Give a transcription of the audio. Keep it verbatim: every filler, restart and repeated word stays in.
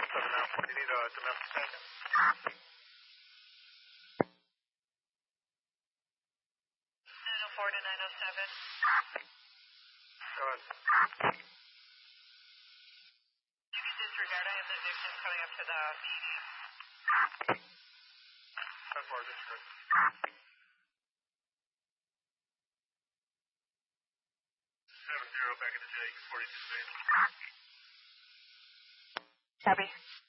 seven nine four. Do you need a domestic tank? nine oh four to nine oh seven. Go ahead. You can disregard. I have the victim coming up to the meeting. ten four, disregard. seven zero, back at the J, forty-two space. Copy.